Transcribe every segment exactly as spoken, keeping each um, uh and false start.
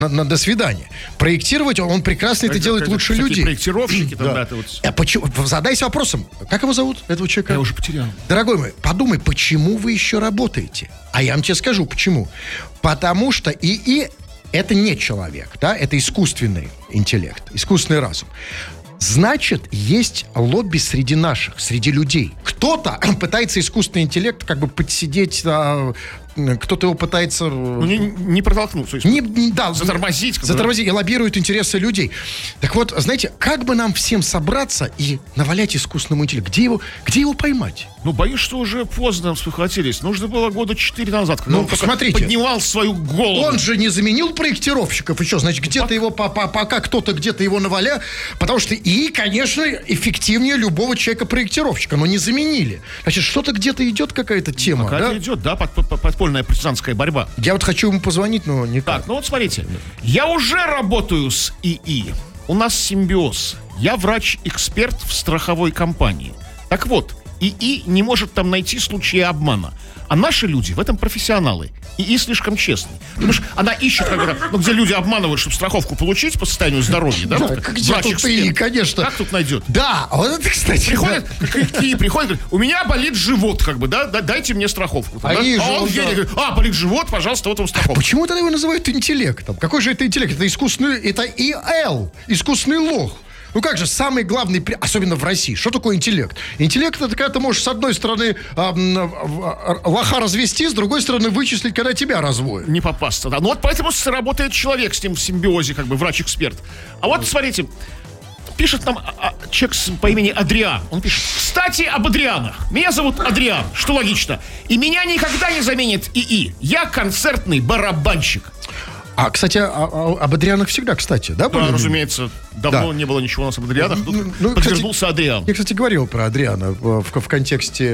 На, на до свидания. Проектировать он, он прекрасно это, это делает это, лучше людей. Проектировщики там, да. да, ты вот... А почему? Задайся вопросом, как его зовут, этого человека? Я уже потерял. Дорогой мой, подумай, почему вы еще работаете? А я вам тебе скажу, почему. Потому что ИИ это не человек, да, это искусственный интеллект, искусственный разум. Значит, есть лобби среди наших, среди людей. Кто-то пытается искусственный интеллект как бы подсидеть, а, кто-то его пытается... Ну, не, не протолкнуться. Не, не, да, затормозить. Затормозить и лоббирует интересы людей. Так вот, знаете, как бы нам всем собраться и навалять искусственному интеллекту? Где его, где его поймать? Ну, боюсь, что уже поздно спохватились. Нужно было года четыре назад, когда ну, он посмотрите, поднимал свою голову. Он же не заменил проектировщиков еще. Значит, где-то Пок... его, пока кто-то где-то его наваля. Потому что и, конечно, эффективнее любого человека-проектировщика. Но не заменили. Значит, что-то где-то идет какая-то тема. Какая-то да? идет, да, под, под, подпольная партизанская борьба. Я вот хочу ему позвонить, но никак. Так, ну вот смотрите. Я уже работаю с ИИ. У нас симбиоз. Я врач-эксперт в страховой компании. Так вот, ИИ не может там найти случаи обмана. А наши люди в этом профессионалы. ИИ слишком честный. Потому что она ищет, когда, ну, где люди обманывают, чтобы страховку получить по состоянию здоровья. Да, да, вот, как где тут ИИ, конечно. Как тут найдет? Да, вот это, кстати. Приходит, да. к ИИ приходит, говорит, у меня болит живот, как бы, да, дайте мне страховку. А, да? а он да. говорит, а, болит живот, пожалуйста, вот вам страховка. А почему тогда его называют интеллектом? Какой же это интеллект? Это искусственный, это ИЛ, искусственный лох. Ну как же, самый главный, особенно в России, что такое интеллект? Интеллект это когда ты можешь с одной стороны э, лоха развести, с другой стороны вычислить, когда тебя разводят. Не попасться, да. Ну вот поэтому работает человек с ним в симбиозе, как бы врач-эксперт. А вот смотрите, пишет нам а, человек по имени Адриан. Он пишет, кстати, об Адрианах. Меня зовут Адриан, что логично. И меня никогда не заменит ИИ. Я концертный барабанщик. А, кстати, а, а, об Адрианах всегда, кстати, да? Да, разумеется. Давно да. не было ничего у нас об Адрианах. Тут ну, подвернулся кстати, Адриан. Я, кстати, говорил про Адриана в, в, в контексте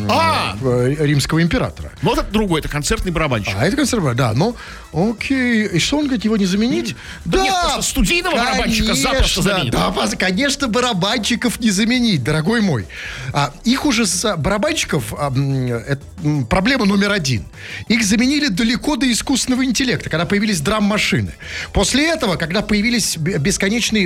а! римского императора. Ну, это другой, это концертный барабанщик. А, это концертный барабанщик, да. Ну, окей. И что он говорит, его не заменить? Да, да нет, просто студийного конечно, барабанщика запросто заменит. Да, конечно, барабанщиков не заменить, дорогой мой. А, их уже, барабанщиков, а, это, проблема номер один. Их заменили далеко до искусственного интеллекта, когда появились драм-машины. После этого, когда появились бесконечные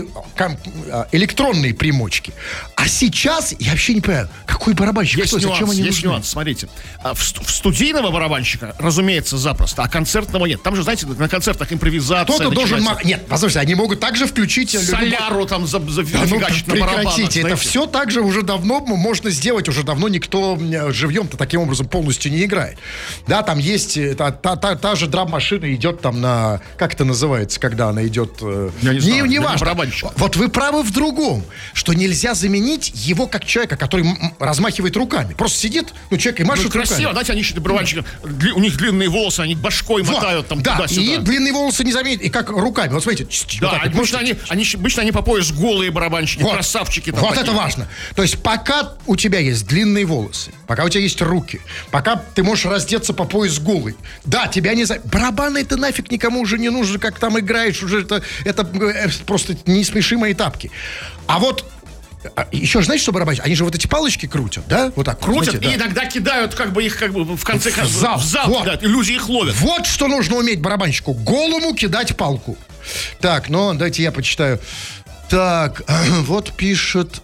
электронные примочки. А сейчас, я вообще не понимаю, какой барабанщик? Есть кто, нюанс, зачем они есть нужны? нюанс, смотрите. В, в студийного барабанщика, разумеется, запросто, а концертного нет. Там же, знаете, на концертах импровизация. Кто-то должен... Мах... Нет, послушайте, они могут также включить... Соляру там за, за, да, ну, на прекратите, это все так же уже давно можно сделать, уже давно никто живьем-то таким образом полностью не играет. Да, там есть, та, та, та, та же драм-машина идет там на... Как это называется, когда она идет... Я не знаю, не важно. Вот вы правы в другом, что нельзя заменить его как человека, который м- размахивает руками. Просто сидит, ну, человек и машет ну, красиво, руками. знаете, они еще барабанщики, у них длинные волосы, они башкой вот, мотают там да, туда-сюда. И длинные волосы не заменить, и как руками. Вот смотрите. Да, вот так, обычно, они, они, обычно они по пояс голые барабанщики, вот, красавчики. Там вот такие. Это важно. То есть пока у тебя есть длинные волосы, пока у тебя есть руки, пока ты можешь раздеться по пояс голый, да, тебя не... За... Барабаны это нафиг никому уже не нужно, как там играешь, уже это, это просто неисмешимые тапки. А вот еще же, знаете, что барабанщики? Они же вот эти палочки крутят, да? Вот так. Крутят, знаете, и да. иногда кидают, как бы их, как бы, в конце концов, в зал. В зал вот. кидают, и люди их ловят. Вот что нужно уметь барабанщику. Голому кидать палку. Так, ну, давайте я почитаю. Так, вот пишет...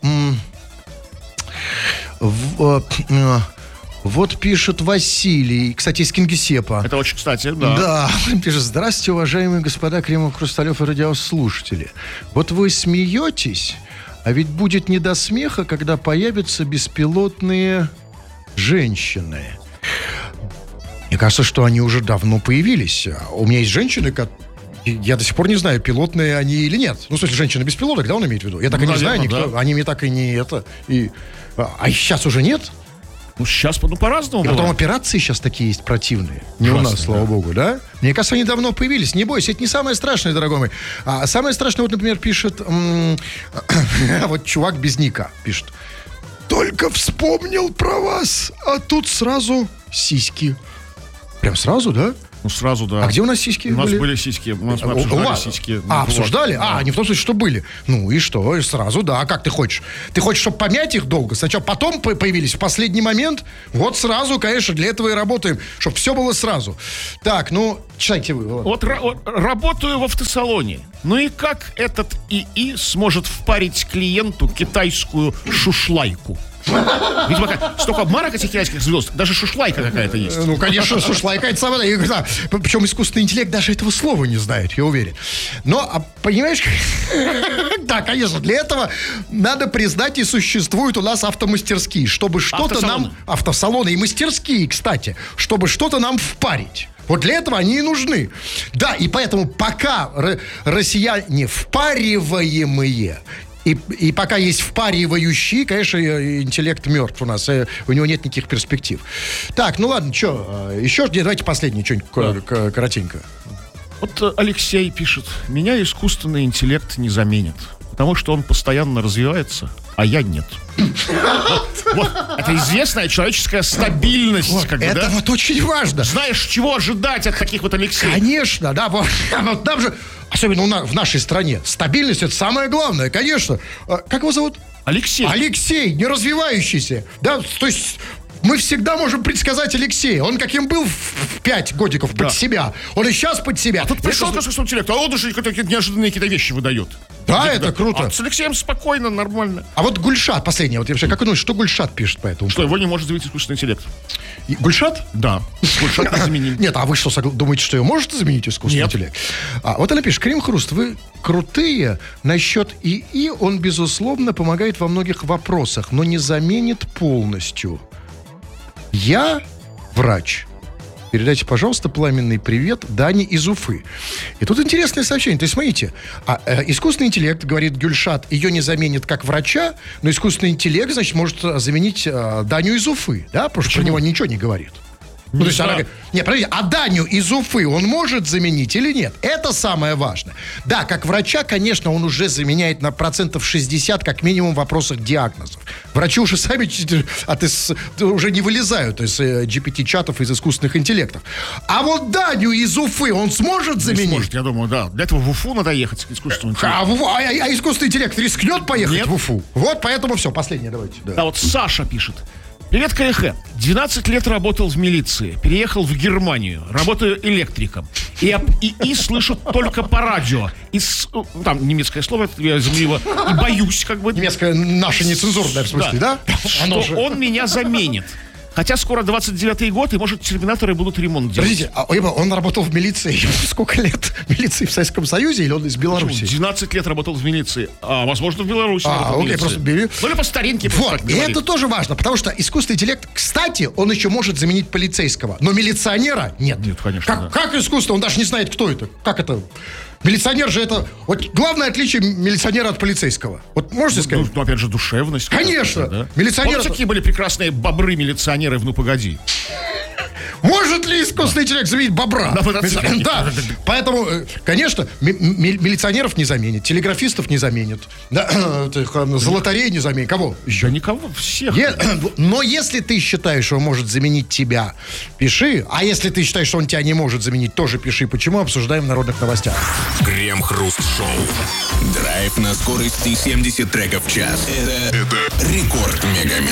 В, Вот пишет Василий, кстати, из Кингисеппа. Это очень кстати, да. Да, он пишет: здравствуйте, уважаемые господа Кремов, Хрусталев и радиослушатели. Вот вы смеетесь, а ведь будет не до смеха, когда появятся беспилотные женщины. Мне кажется, что они уже давно появились. У меня есть женщины, которые... Я до сих пор не знаю, пилотные они или нет. Ну, в смысле, женщины без пилоток, да, он имеет в виду? Я так ну, и не наверное, знаю, никто, да. Они мне так и не это. И, а сейчас уже нет? Ну, сейчас, ну, по-разному. И потом операции сейчас такие есть противные. Не Ужасно, у нас, слава да. богу, да? Мне кажется, они давно появились. Не бойся, это не самое страшное, дорогой мой. А самое страшное, вот, например, пишет... М- вот чувак без ника пишет: только вспомнил про вас, а тут сразу сиськи. Прям сразу, да? Ну, сразу, да. А где у нас сиськи У нас были? были сиськи. У нас мы У- у обсуждали вас? сиськи. А, Ну, обсуждали? вот. А, не в том смысле, что были. Ну и что? И сразу, да. А как ты хочешь? Ты хочешь, чтобы помять их долго? Сначала потом по- появились в последний момент? Вот сразу, конечно, для этого и работаем. Чтобы все было сразу. Так, ну, читайте вы. ладно. Вот, ра- вот работаю в автосалоне. Ну и как этот ИИ сможет впарить клиенту китайскую шушлайку? Видимо, как- столько марок этих китайских звезд, даже шушлайка какая-то есть. Ну, конечно, сушлайка это самое. Да. Причем искусственный интеллект даже этого слова не знает, я уверен. Но, а, понимаешь, да, конечно, для этого надо признать, и существуют у нас автомастерские, чтобы что-то Автосалоны. нам... Автосалоны и мастерские, кстати, чтобы что-то нам впарить. Вот для этого они и нужны. Да, и поэтому пока р- россияне впариваемые, и, и пока есть впаривающие, конечно, э, интеллект мертв у нас. э, У него нет никаких перспектив. Так, ну ладно, что, еще давайте последнее что-нибудь ко- ко- коротенько. Вот э, Алексей пишет: меня искусственный интеллект не заменит, потому что он постоянно развивается, а я нет. Вот, это известная человеческая стабильность, как бы, Это да? вот очень важно. Знаешь, чего ожидать от таких вот Алексеев? Конечно, да, вот, вот нам же, особенно у на- в нашей стране, стабильность — это самое главное, конечно. А, Как его зовут? Алексей. Алексей, не развивающийся. Да, то есть мы всегда можем предсказать Алексея. Он каким был в в пять годиков под Да. себя, он и сейчас под себя. Тут пришел Это- к искусственному интеллекту, а он уже какие-то неожиданные какие-то вещи выдает. Да, Где-то, это круто. А с Алексеем спокойно, нормально. А вот Гульшат, последнее, вот я вообще, как вы думаете, что Гульшат пишет по этому? Что, его не может заменить искусственный интеллект? И- Гульшат? Да. Гульшат незаменим. Нет, а вы что, согла- думаете, что ее может заменить искусственный Нет. интеллект? А, вот она пишет: Крем Хруст, вы крутые. Насчет ИИ он, безусловно, помогает во многих вопросах, но не заменит полностью. Я врач. Передайте, пожалуйста, пламенный привет Дане из Уфы. И тут интересное сообщение. То есть, смотрите, а, э, искусственный интеллект, говорит Гюльшат, ее не заменит как врача, но искусственный интеллект, значит, может э, заменить э, Даню из Уфы, да? Потому что про него ничего не говорит. Ну, то есть она знаю. говорит, не, подождите, а Даню из Уфы он может заменить или нет? Это самое важное. Да, как врача, конечно, он уже заменяет на процентов шестьдесят, как минимум, в вопросах диагнозов. Врачи уже сами ч- от из- уже не вылезают из э, джи пи ти-чатов, из искусственных интеллектов. А вот Даню из Уфы он сможет Не заменить? сможет, я думаю, да. Для этого в Уфу надо ехать к искусственному интеллекту. А, в- а- а искусственный интеллект рискнет поехать Нет. в Уфу? Вот, поэтому все, последнее давайте. Да. А вот Саша пишет. Привет, КХ. двенадцать лет работал в милиции. Переехал в Германию. Работаю электриком. И, об- и, и слышу только по радио. И с- ну, там немецкое слово, это я изумила. И боюсь, как бы... Немецкая наша нецензурная, в смысле, да? Оно Что же- он меня заменит. Хотя скоро двадцать девятый год, и, может, терминаторы будут ремонт делать. Подождите, а Ой, он работал в милиции сколько лет? В милиции в Советском Союзе или он из Беларуси? двенадцать лет работал в милиции. А, возможно, в Беларуси. А, работал в окей, милиции. просто бери. Ну, или по старинке. просто Вот, так и говорит. это тоже важно, потому что искусственный интеллект, кстати, он еще может заменить полицейского, но милиционера нет. Нет, конечно, Как, да. как искусство? Он даже не знает, кто это. Как это? Милиционер же это... Вот главное отличие милиционера от полицейского. Вот можете сказать? Ну, ну, опять же, душевность. Конечно. Да? Милиционер- Помните, какие были прекрасные бобры-милиционеры в «Ну, погоди»? Может ли искусственный интеллект заменить бобра? На мотоцикле. Да, поэтому, э, конечно, ми- ми- милиционеров не заменит, телеграфистов не заменит, да, этих, э, золотарей не заменит. Кого еще? Да никого, всех. Е- Но если ты считаешь, что он может заменить тебя, пиши. А если ты считаешь, что он тебя не может заменить, тоже пиши. Почему? Обсуждаем в народных новостях. Крем-хруст-шоу. Драйв на скорости семьдесят треков в час. Это, это рекорд Мегамикс.